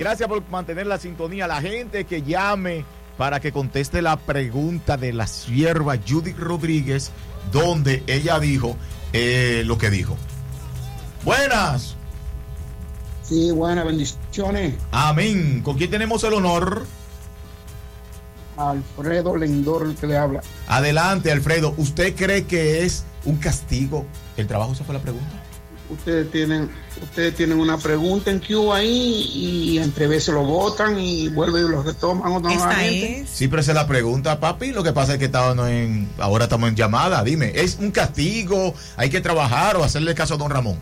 Gracias por mantener la sintonía. La gente que llame para que conteste la pregunta de la sierva Judith Rodríguez, donde ella dijo lo que dijo. Buenas. Sí, buenas, bendiciones. Amén. ¿Con quién tenemos el honor? Alfredo Lendor, el que le habla. Adelante, Alfredo. ¿Usted cree que es un castigo el trabajo? ¿Esa fue la pregunta? Ustedes tienen una pregunta en Cuba ahí y entre veces lo votan y vuelven y lo retoman otra vez. Sí, pero esa es la pregunta, papi. Lo que pasa es que ahora estamos en llamada. Dime, ¿es un castigo? ¿Hay que trabajar o hacerle caso a don Ramón?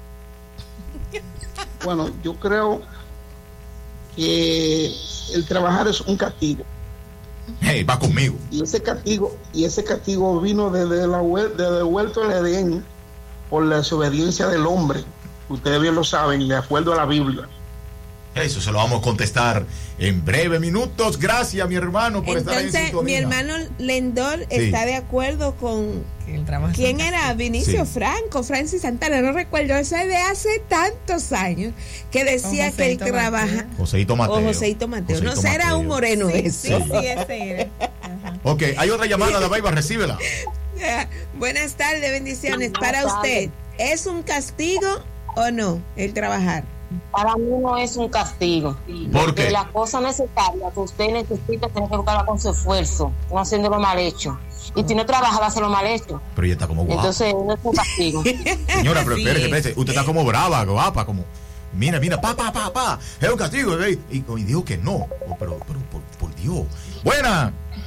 Bueno, yo creo que el trabajar es un castigo. Hey, va conmigo. Y ese castigo vino desde vuelto al Edén por la desobediencia del hombre. Ustedes bien lo saben, de acuerdo a la Biblia. Eso se lo vamos a contestar en breves minutos. Gracias, mi hermano, por estar en sintonía. Mi hermano Lendor está de acuerdo con quién era Vinicio Franco, Francis Santana, no recuerdo, eso es de hace tantos años, que decía que él trabaja. Joseito Mateo. No será un moreno eso. Sí, ese era. Ok, hay otra llamada, Dabaiba, recíbela. Buenas tardes, bendiciones. Para usted, ¿es un castigo o no el trabajar? Para mí no es un castigo. ¿Por qué? La cosa necesaria que usted necesita tiene que buscarla con su esfuerzo, no haciéndolo mal hecho. Y si no trabaja, va a hacerlo mal hecho. Pero ella está como guapa. Entonces, no es un castigo. Señora, pero espérese. Usted está como brava, guapa, como... Mira, pa. Es un castigo. Y dijo que no. Pero por Dios. Buena.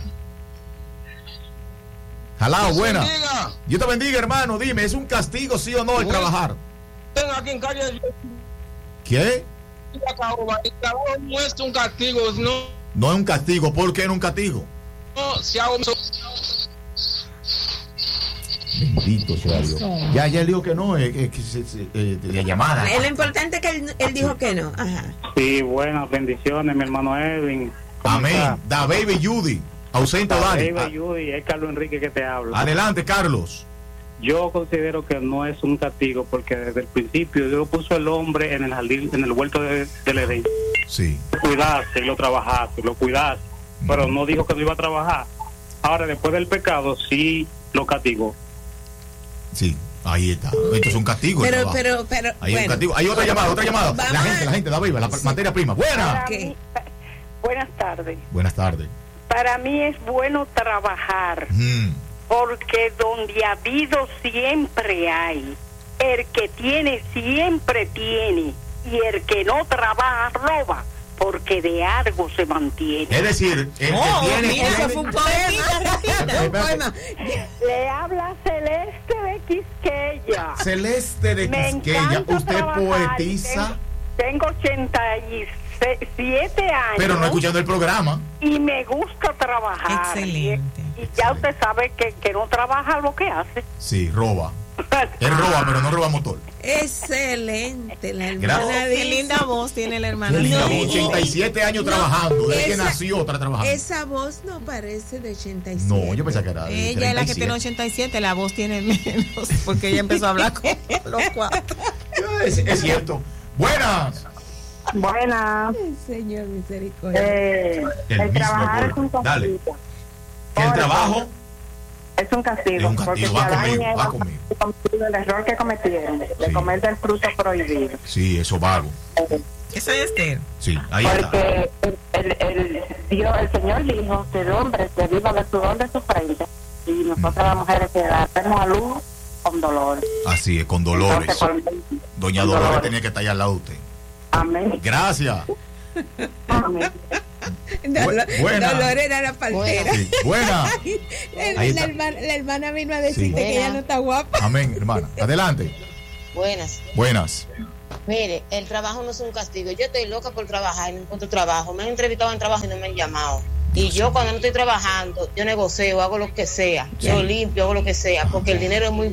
Jalao, buena. Dios te bendiga, hermano. Dime, ¿es un castigo, sí o no, el trabajar? Tengo aquí en calle. ¿Qué? El trabajo no es un castigo, no. No es un castigo. ¿Por qué no es un castigo? No, si hago... Bendito sea Dios. Ya él dijo que no, de llamada. Lo importante es que él dijo que no. Ajá. Sí, buenas bendiciones, mi hermano Edwin. Amén. Da baby Judy. Ausente Dani. Baby Judy, es Carlos Enrique que te habla. Adelante, Carlos. Yo considero que no es un castigo porque desde el principio Dios puso el hombre en el jardín, en el huerto del Edén. Sí. Lo cuidaste, lo trabajaste, lo cuidaste, pero no dijo que no iba a trabajar. Ahora, después del pecado, sí lo castigó. Sí, ahí está. Esto es un castigo. Pero, ahí bueno. Un castigo. Hay otra llamada. La gente, da viva, la materia prima. Buena. Buenas tardes. Buenas tardes. Para mí es bueno trabajar. Porque donde ha habido siempre hay. El que tiene siempre tiene. Y el que no trabaja roba. Porque de algo se mantiene. Es decir, el que tiene... Mira, eso fue un poema. Le habla Celeste de Quisqueya. Celeste de Quisqueya. ¿Usted poetiza? Tengo 87 años. Pero no escuchando el programa. Y me gusta trabajar. Excelente. Y ya usted sabe que no trabaja lo que hace. Sí, roba. Él roba, pero no roba motor. Excelente, la hermana. Qué linda voz tiene la hermana. Qué linda voz, 87 años trabajando, desde que nació otra trabajando. Esa voz no parece de 87. No, yo pensaba que era de ella 37. es la que tiene 87, la voz tiene menos, porque ella empezó a hablar con los cuatro. Es cierto. Buenas. Buenas. Señor misericordia. El trabajar es un castigo. Dale. ¿El trabajo? Es un castigo. Es un castigo. Va conmigo. El error que cometieron de comer del fruto prohibido. Sí, eso vago. Eso es Esther. Sí, ahí porque está. El Señor dijo que el hombre se viva del sudor de su frente y nosotras las mujeres que daremos a luz con dolores. Así es, con dolores. Entonces, Doña Dolores tenía que estar allá al lado de usted. Amén. Gracias. Amén. Buena. Dolores era la partera. Sí. Buena. La hermana vino a decirte que ella no está guapa. Amén, hermana. Adelante. Buenas. Mire, el trabajo no es un castigo. Yo estoy loca por trabajar y no encuentro trabajo. Me han entrevistado en trabajo y no me han llamado. Y yo cuando no estoy trabajando, yo negocio, hago lo que sea. Yo limpio, hago lo que sea. Porque el dinero es muy